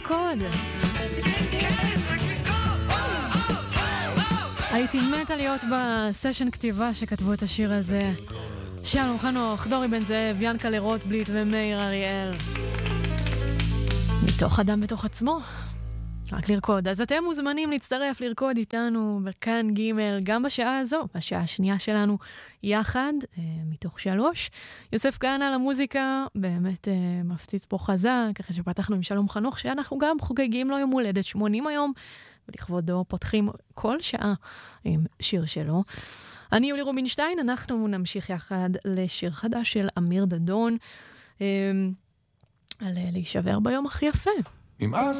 לרקוד. הייתי מתה להיות בסשן כתיבה שכתבו את השיר הזה. שלום חנוך, דורי בן זאב, ינקלה רוטבליט ומאיר אריאל. מתוך אדם בתוך עצמו. רק לרקוד. אז אתם מוזמנים להצטרף לרקוד איתנו בכאן ג' גם בשעה הזו, בשעה השנייה שלנו יחד, מתוך 3. יוסף כהנא למוזיקה, באמת מפציץ פה חזק, ככה שפתחנו עם שלום חנוך, שאנחנו גם חוגגים לו יום הולדת 80 היום, ולכבודו פותחים כל שעה עם שיר שלו. אני יולי רובינשטיין, אנחנו נמשיך יחד לשיר חדש של אמיר דדון, על להישבר ביום הכי יפה. נמאס